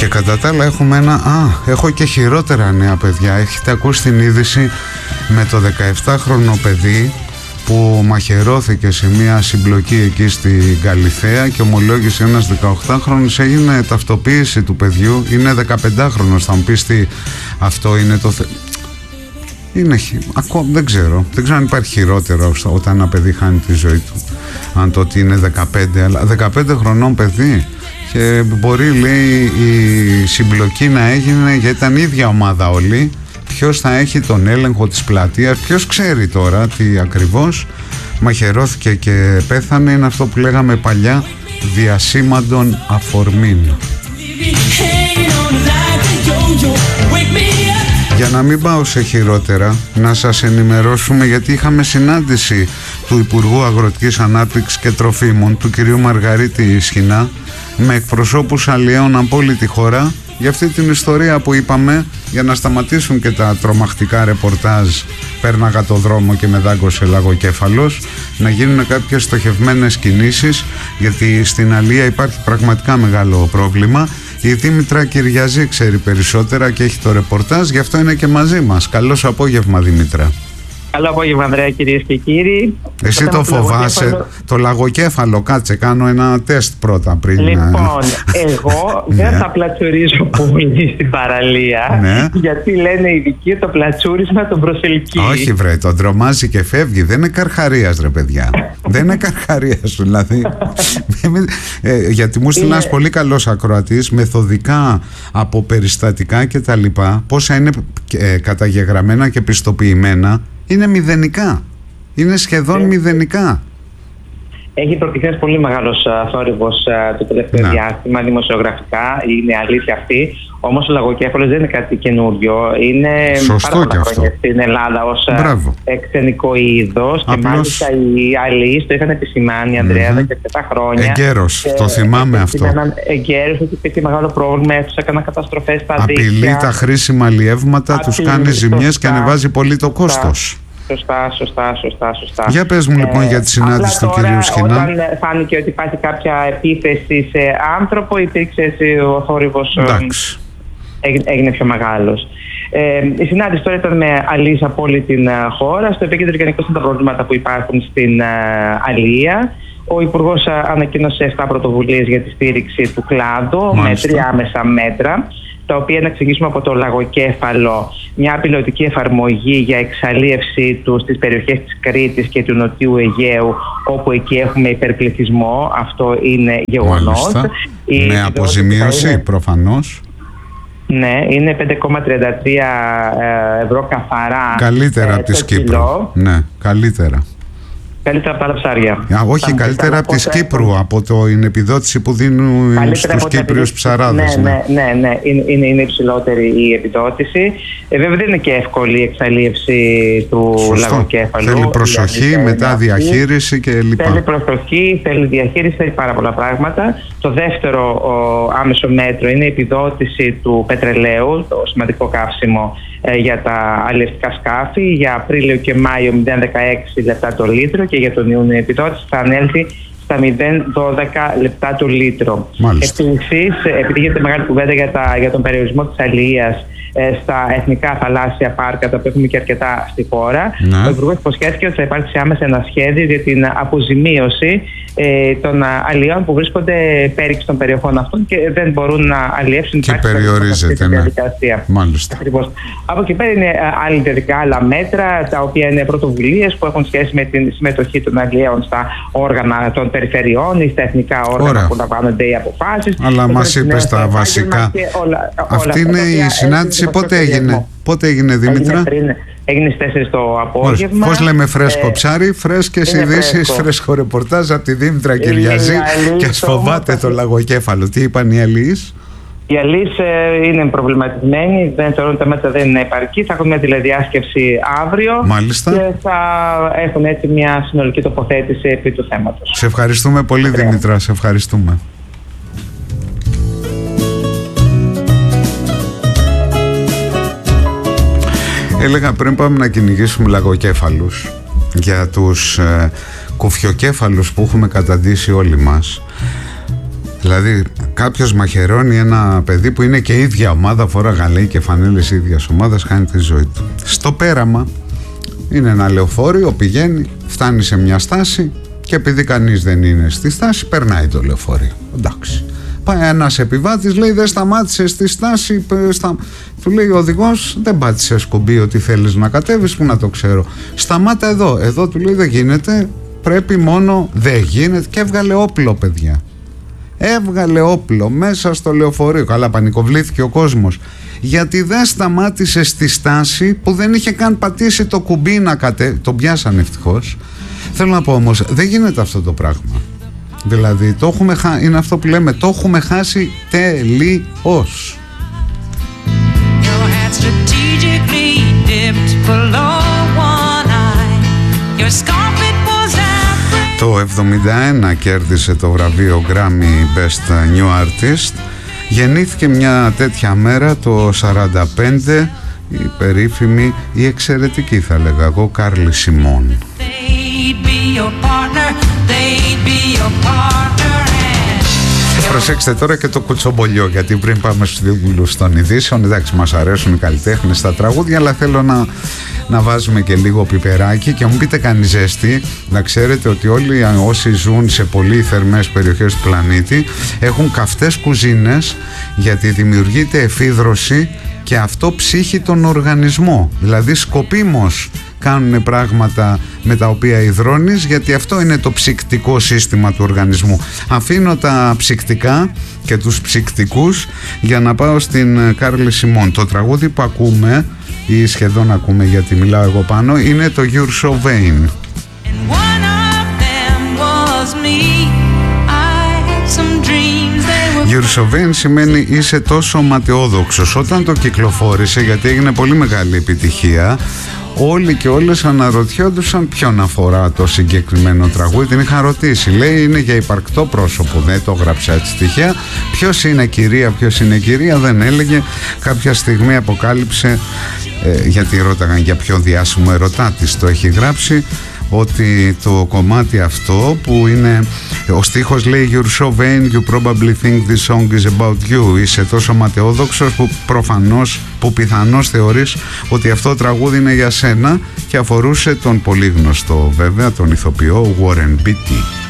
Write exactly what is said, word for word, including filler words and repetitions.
Και κατά τα άλλα έχουμε ένα... Α, έχω και χειρότερα νέα, παιδιά. Έχετε ακούσει την είδηση με το δεκαεπτάχρονο παιδί που μαχαιρώθηκε σε μια συμπλοκή εκεί στην Καλιθέα και ομολόγησε ένας δεκαοκτάχρονος. Έγινε ταυτοποίηση του παιδιού. Είναι δεκαπεντάχρονος. Θα μου πεις τι αυτό είναι το... Θε... Είναι... Ακόμα δεν ξέρω. Δεν ξέρω αν υπάρχει χειρότερο όταν ένα παιδί χάνει τη ζωή του. Αν το ότι είναι δεκαπέντε, αλλά δεκαπέντε χρονών παιδί. Και μπορεί, λέει, η συμπλοκή να έγινε γιατί ήταν η ίδια ομάδα όλοι. Ποιος θα έχει τον έλεγχο της πλατείας, ποιος ξέρει τώρα τι ακριβώς. Μαχαιρώθηκε και πέθανε. Είναι αυτό που λέγαμε παλιά, διασήμαντων αφορμήν. Για να μην πάω σε χειρότερα, να σας ενημερώσουμε, γιατί είχαμε συνάντηση του Υπουργού Αγροτικής Ανάπτυξης και Τροφίμων, του κυρίου Μαργαρίτη Σχοινά, με εκπροσώπους αλλιέων από όλη τη χώρα, για αυτή την ιστορία που είπαμε, για να σταματήσουν και τα τρομακτικά ρεπορτάζ «Πέρναγα το δρόμο και με δάγκωσε λαγοκέφαλος», να γίνουν κάποιες στοχευμένες κινήσεις, γιατί στην αλία υπάρχει πραγματικά μεγάλο πρόβλημα. Η Δήμητρα Κυριαζή ξέρει περισσότερα και έχει το ρεπορτάζ, γι' αυτό είναι και μαζί μας. Καλώς απόγευμα, Δήμητρα. Καλό απόγευμα, Ανδρέα, κυρίες και κύριοι. Εσύ το, το φοβάσαι, λαγοκέφαλο... το λαγοκέφαλο, κάτσε, κάνω ένα τεστ πρώτα πριν. Λοιπόν, εγώ δεν θα πλατσουρίζω πολύ στην παραλία, ναι. γιατί λένε οι ειδικοί το πλατσούρισμα τον προσελκύει. Όχι βρε, τον τρομάζει και φεύγει, δεν είναι Καρχαρίας ρε παιδιά. Δεν είναι Καρχαρίας δηλαδή. ε, γιατί μου στείλει ένας πολύ καλός ακροατής, μεθοδικά από περιστατικά και τα λοιπά, πόσα είναι ε, καταγεγραμμένα και πιστοποιημένα. Είναι μηδενικά. Είναι σχεδόν μηδενικά. Έχει προκριθεί πολύ μεγάλος θόρυβος το τελευταίο να. διάστημα, δημοσιογραφικά, είναι αλήθεια αυτή. Όμως ο λαγοκέφαλος δεν είναι κάτι καινούριο. Είναι σωστό πάρα πολλά χρόνια στην Ελλάδα ως ξενικό είδος. Και μάλιστα οι αλληλείς το είχαν επισημάνει, Ανδρέα, mm-hmm. δεκαεπτά χρόνια. Εγκαίρος, το θυμάμαι αυτό. Εγκαίρος, ότι υπήρχε μεγάλο πρόβλημα, τους έκαναν καταστροφές στα δίκτυα. Απειλεί τα χρήσιμα αλλιεύματα, τους κάνει ζημιές και ανεβάζει πολύ το κόστος. Σωστά, σωστά, σωστά, σωστά. Για πες μου λοιπόν ε, για τη συνάντηση του κυρίου Σχοινά. Όταν φάνηκε ότι υπάρχει κάποια επίθεση σε άνθρωπο, υπήρξε ο θόρυβος, έγινε, έγινε πιο μεγάλος. Ε, η συνάντηση τώρα ήταν με αλληλείς από όλη την χώρα. Στο επίκεντρο γενικώς είναι τα προβλήματα που υπάρχουν στην uh, αλληλεία. Ο Υπουργός ανακοίνωσε επτά πρωτοβουλίες για τη στήριξη του κλάδου. Μάλιστα. Με τρία άμεσα μέτρα, τα οποία να εξηγήσουμε από το λαγοκέφαλο, μια πιλωτική εφαρμογή για εξαλείευση του στις περιοχές της Κρήτης και του Νοτιού Αιγαίου, όπου εκεί έχουμε υπερπληθυσμό. Αυτό είναι γεγονός. Με αποζημίωση είναι... προφανώς. Ναι, είναι πέντε κόμμα τριάντα τρία ευρώ καθαρά. Καλύτερα ε, από τη Κύπρου. Ναι, καλύτερα. Καλύτερα από τα άλλα ψάρια. Α, όχι, καλύτερα από τη Κύπρου, από την επιδότηση που δίνουν στους Κύπριους ψαράδες. Ναι, ναι, ναι, ναι. Είναι, είναι, είναι υψηλότερη η επιδότηση. Ε, βέβαια δεν είναι και εύκολη η εξαλείευση του λαγοκέφαλου. Θέλει προσοχή, μετά διαχείριση κλπ. Θέλει προσοχή, θέλει διαχείριση, θέλει πάρα πολλά πράγματα. Το δεύτερο ο, άμεσο μέτρο είναι η επιδότηση του πετρελαίου, το σημαντικό καύσιμο ε, για τα αλλιευτικά σκάφη. Για Απρίλιο και Μάιο μηδέν κόμμα δεκαέξι λεπτά το λίτρο και για τον Ιούνιο η επιδότηση θα ανέλθει στα μηδέν κόμμα δώδεκα λεπτά το λίτρο. Επίσης, επειδή γίνεται μεγάλη κουβέντα για, τα, για τον περιορισμό της αλληλείας ε, στα εθνικά θαλάσσια πάρκα, τα οποία έχουμε και αρκετά στη χώρα, ναι. Ο Υπουργός υποσχέθηκε ότι θα υπάρξει άμεσα ένα σχέδιο για την αποζημίωση ε, των αλλιών που βρίσκονται πέριξ των περιοχών αυτών και δεν μπορούν να αλλιεύσουν. Και περιορίζεται, ναι. Μάλιστα. Ακριβώς. Από εκεί πέρα είναι άλλη διαδικά, άλλα μέτρα, τα οποία είναι πρωτοβουλίες που έχουν σχέση με την συμμετοχή των αλλιέων στα όργανα των περιφερειών ή στα εθνικά όργανα. Ωραία. Που λαμβάνονται οι αποφάσεις. Αλλά μας είπες τα βασικά. Όλα, Αυτή όλα, είναι η συνάντηση. Πότε έγινε, πότε έγινε Δήμητρα? Έγινε, πριν, έγινε στις τέσσερις το απόγευμα. Πώς λέμε φρέσκο ε, ψάρι, φρέσκες ειδήσεις, φρέσκο ρεπορτάζ από τη Δήμητρα Κυριαζή και ας φοβάται το λαγοκέφαλο. Τι είπαν οι αλληλείς? Οι αλληλείς ε, είναι προβληματισμένοι, δεν θεωρούν τα μέτρα δεν είναι επαρκή. Θα έχουν μια τηλεδιάσκεψη αύριο. Μάλιστα. Και θα έχουν έτσι μια συνολική τοποθέτηση επί του θέματος. Σε ευχαριστούμε πολύ Δήμητρα, σε ευχαριστούμε. Έλεγα πριν πάμε να κυνηγήσουμε λαγοκέφαλους, για τους ε, κουφιοκέφαλους που έχουμε καταντήσει όλοι μας. Δηλαδή κάποιος μαχαιρώνει ένα παιδί που είναι και ίδια ομάδα, φορά λέει και φανέλες ίδιας ομάδας, χάνει τη ζωή του. Στο πέραμα είναι ένα λεωφορείο, πηγαίνει, φτάνει σε μια στάση και επειδή κανείς δεν είναι στη στάση, περνάει το λεωφορείο. Εντάξει. Πάει ένας επιβάτης, λέει δεν σταμάτησε στη στάση, στα... του λέει ο οδηγός δεν πάτησε κουμπί ότι θέλεις να κατέβεις, που να το ξέρω. Σταμάτα εδώ, εδώ του λέει δεν γίνεται, πρέπει μόνο, δεν γίνεται, και έβγαλε όπλο, παιδιά. Έβγαλε όπλο μέσα στο λεωφορείο. Καλά, πανικοβλήθηκε ο κόσμος. Γιατί δεν σταμάτησε στη στάση που δεν είχε καν πατήσει το κουμπί να κατέβει. Τον πιάσαν ευτυχώς. Θέλω να πω όμως, δεν γίνεται αυτό το πράγμα. Δηλαδή, το έχουμε χα... είναι αυτό που λέμε, το έχουμε χάσει τελείως. Το εβδομήντα ένα κέρδισε το βραβείο Grammy Best New Artist. Γεννήθηκε μια τέτοια μέρα το σαράντα πέντε η περίφημη, η εξαιρετική θα λέγα εγώ, Κάρλι Σιμών. Προσέξτε τώρα και το κουτσομπολιό, γιατί πριν πάμε στους δίλους των ειδήσεων, εντάξει, μας αρέσουν οι καλλιτέχνες στα τραγούδια, αλλά θέλω να, να βάζουμε και λίγο πιπεράκι και μου πείτε κανεί ζέστη. Να ξέρετε ότι όλοι όσοι ζουν σε πολύ θερμές περιοχές του πλανήτη έχουν καυτές κουζίνες, γιατί δημιουργείται εφίδρωση και αυτό ψύχει τον οργανισμό. Δηλαδή σκοπίμως κάνουν πράγματα με τα οποία υδρώνεις, γιατί αυτό είναι το ψυκτικό σύστημα του οργανισμού. Αφήνω τα ψυκτικά και τους ψυκτικούς για να πάω στην Κάρλι Σιμών. Το τραγούδι που ακούμε, ή σχεδόν ακούμε γιατί μιλάω εγώ πάνω, είναι το You're So Vain. You're So Vain σημαίνει είσαι τόσο ματαιόδοξος. Όταν το κυκλοφόρησε, γιατί έγινε πολύ μεγάλη επιτυχία, όλοι και όλες αναρωτιόντουσαν ποιον αφορά το συγκεκριμένο τραγούδι. Την είχαν ρωτήσει, λέει είναι για υπαρκτό πρόσωπο, δεν το γράψα έτσι τυχαία. Ποιος είναι κυρία, ποιος είναι κυρία, δεν έλεγε. Κάποια στιγμή αποκάλυψε, ε, γιατί ρώταγαν για ποιο διάσημο ερωτά της το έχει γράψει, ότι το κομμάτι αυτό που είναι, ο στίχος λέει You're so vain, you probably think this song is about you. Είσαι τόσο ματαιόδοξος που προφανώς, που πιθανώς θεωρείς ότι αυτό το τραγούδι είναι για σένα, και αφορούσε τον πολύ γνωστό βέβαια, τον ηθοποιό Warren Beatty.